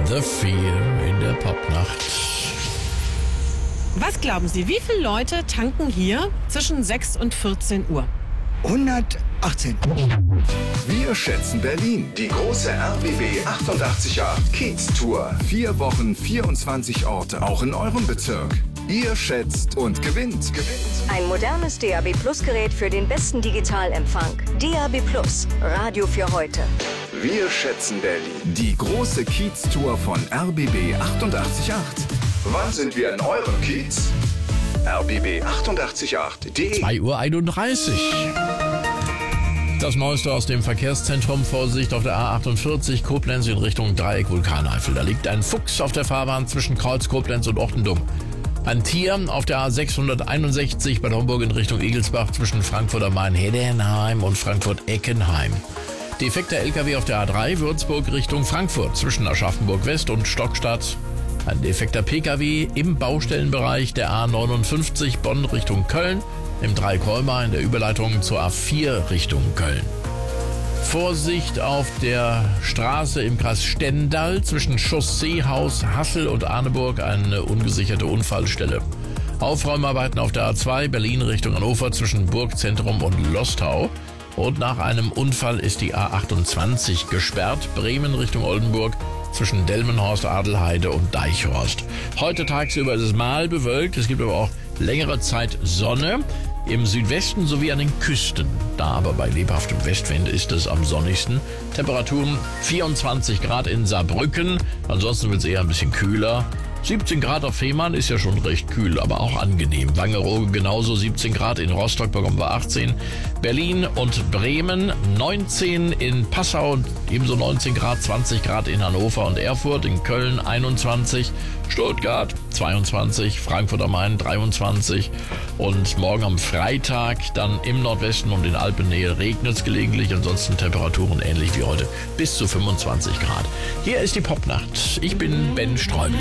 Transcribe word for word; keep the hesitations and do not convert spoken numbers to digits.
The Fear in der Popnacht. Was glauben Sie, wie viele Leute tanken hier zwischen sechs und vierzehn Uhr? hundertachtzehn. Wir schätzen Berlin. Die große R B B achtundachtzig Komma acht Kiez Tour. Vier Wochen, vierundzwanzig Orte, auch in eurem Bezirk. Ihr schätzt und gewinnt. gewinnt. Ein modernes D A B Plus Gerät für den besten Digitalempfang. D A B Plus, Radio für heute. Wir schätzen Berlin. Die große Kiez-Tour von R B B achtundachtzig Komma acht. Wann sind wir in eurem Kiez? R B B achtundachtzig Komma acht punkt de. zwei Uhr einunddreißig. Das Neueste aus dem Verkehrszentrum. Vorsicht auf der A achtundvierzig, Koblenz in Richtung Dreieck Vulkaneifel. Da liegt ein Fuchs auf der Fahrbahn zwischen Kreuz Koblenz und Ortendum. Ein Tier auf der A sechshunderteinundsechzig bei Homburg in Richtung Egelsbach zwischen Frankfurt am Main-Heddernheim und Frankfurt-Eckenheim. Defekter L K W auf der A drei Würzburg Richtung Frankfurt zwischen Aschaffenburg West und Stockstadt. Ein defekter P K W im Baustellenbereich der A neunundfünfzig Bonn Richtung Köln, im Dreikolmer in der Überleitung zur A vier Richtung Köln. Vorsicht auf der Straße im Kreis Stendal zwischen Chausseehaus, Hassel und Arneburg, eine ungesicherte Unfallstelle. Aufräumarbeiten auf der A zwei Berlin Richtung Hannover zwischen Burgzentrum und Lostau. Und nach einem Unfall ist die A achtundzwanzig gesperrt, Bremen Richtung Oldenburg zwischen Delmenhorst, Adelheide und Deichhorst. Heute tagsüber ist es mal bewölkt, es gibt aber auch längere Zeit Sonne. Im Südwesten sowie an den Küsten. Da aber bei lebhaftem Westwind ist es am sonnigsten. Temperaturen vierundzwanzig Grad in Saarbrücken, ansonsten wird es eher ein bisschen kühler. siebzehn Grad auf Fehmarn ist ja schon recht kühl, aber auch angenehm. Wangerooge genauso siebzehn Grad, in Rostock bekommen wir achtzehn. Berlin und Bremen neunzehn, in Passau und ebenso neunzehn Grad, zwanzig Grad in Hannover und Erfurt, in Köln einundzwanzig, Stuttgart zweiundzwanzig, Frankfurt am Main dreiundzwanzig und morgen am Freitag dann im Nordwesten und in Alpennähe regnet es gelegentlich, ansonsten Temperaturen ähnlich wie heute bis zu fünfundzwanzig Grad. Hier ist die Popnacht. Ich bin Ben Streubel.